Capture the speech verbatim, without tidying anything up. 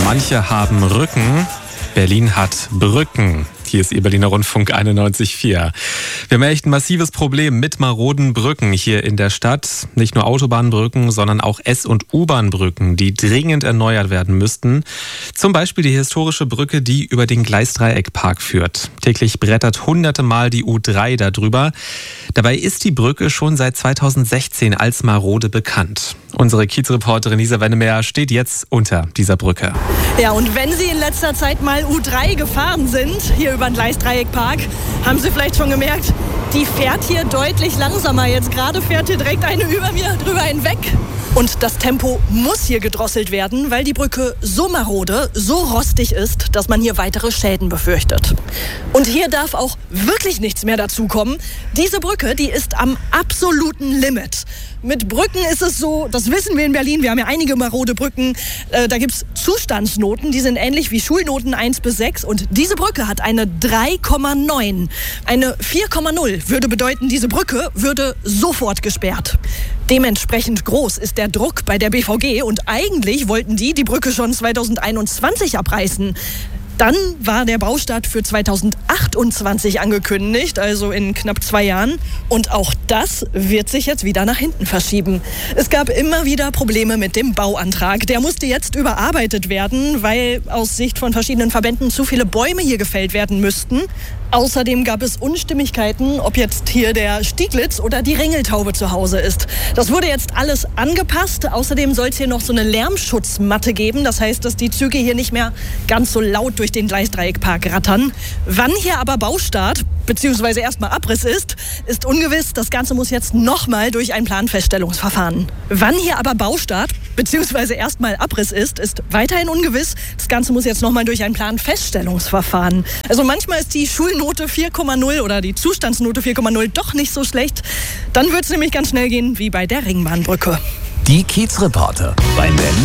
Manche haben Rücken, Berlin hat Brücken. Hier ist Ihr Berliner Rundfunk einundneunzig Komma vier. Wir haben echt ein massives Problem mit maroden Brücken hier in der Stadt. Nicht nur Autobahnbrücken, sondern auch S- und U-Bahn-Brücken, die dringend erneuert werden müssten. Zum Beispiel die historische Brücke, die über den Gleisdreieckpark führt. Täglich brettert hunderte Mal die U drei darüber. Dabei ist die Brücke schon seit zweitausendsechzehn als marode bekannt. Unsere Kiezreporterin Lisa Wennemeyer steht jetzt unter dieser Brücke. Ja, und wenn Sie in letzter Zeit mal U drei gefahren sind, hier über den Gleisdreieckpark, haben Sie vielleicht schon gemerkt, die fährt hier deutlich langsamer. Jetzt gerade fährt hier direkt eine über mir drüber hinweg. Und das Tempo muss hier gedrosselt werden, weil die Brücke so marode, so rostig ist, dass man hier weitere Schäden befürchtet. Und hier darf auch wirklich nichts mehr dazukommen. Diese Brücke, die ist am absoluten Limit. Mit Brücken ist es so, das wissen wir in Berlin, wir haben ja einige marode Brücken, äh, da gibt es Zustandsnoten, die sind ähnlich wie Schulnoten eins bis sechs und diese Brücke hat eine drei Komma neun. Eine vier Komma null würde bedeuten, diese Brücke würde sofort gesperrt. Dementsprechend groß ist der Druck bei der B V G und eigentlich wollten die die Brücke schon zweitausendeinundzwanzig abreißen. Dann war der Baustart für zweitausendachtundzwanzig angekündigt, also in knapp zwei Jahren. Und auch das wird sich jetzt wieder nach hinten verschieben. Es gab immer wieder Probleme mit dem Bauantrag. Der musste jetzt überarbeitet werden, weil aus Sicht von verschiedenen Verbänden zu viele Bäume hier gefällt werden müssten. Außerdem gab es Unstimmigkeiten, ob jetzt hier der Stieglitz oder die Ringeltaube zu Hause ist. Das wurde jetzt alles angepasst. Außerdem soll es hier noch so eine Lärmschutzmatte geben. Das heißt, dass die Züge hier nicht mehr ganz so laut durch den Gleisdreieckpark rattern. Wann hier aber Baustart bzw. erstmal Abriss ist, ist ungewiss. Das Ganze muss jetzt nochmal durch ein Planfeststellungsverfahren. Wann hier aber Baustart bzw. erstmal Abriss ist, ist weiterhin ungewiss. Das Ganze muss jetzt nochmal durch ein Planfeststellungsverfahren. Also manchmal ist die Schulnote vier Komma null oder die Zustandsnote vier Komma null doch nicht so schlecht. Dann wird es nämlich ganz schnell gehen wie bei der Ringbahnbrücke. Die Kiezreporter beim Berlin.